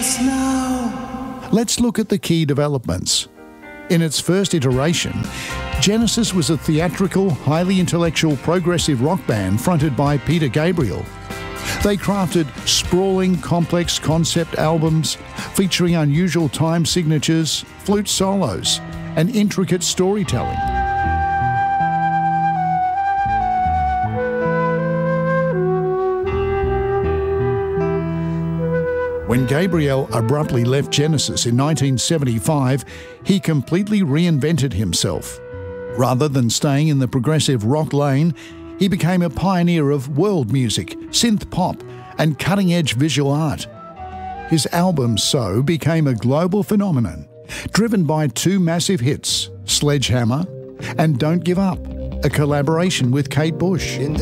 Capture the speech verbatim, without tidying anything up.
us now. Let's look at the key developments. In its first iteration, Genesis was a theatrical, highly intellectual progressive rock band fronted by Peter Gabriel. They crafted sprawling, complex concept albums featuring unusual time signatures, flute solos, and intricate storytelling. When Gabriel abruptly left Genesis in nineteen seventy-five, he completely reinvented himself. Rather than staying in the progressive rock lane, he became a pioneer of world music, synth pop, and cutting-edge visual art. His album So became a global phenomenon, driven by two massive hits, Sledgehammer and Don't Give Up, a collaboration with Kate Bush. In